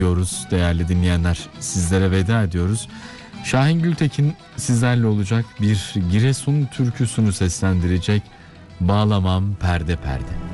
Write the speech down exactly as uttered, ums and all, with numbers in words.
diyoruz değerli dinleyenler. Sizlere veda ediyoruz. Şahin Gültekin sizlerle olacak, bir Giresun türküsünü seslendirecek. Bağlamam perde perde.